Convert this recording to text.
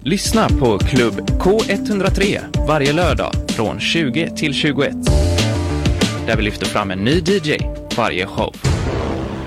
Lyssna på Klubb K103 varje lördag från 20 till 21. Där vi lyfter fram en ny DJ varje show.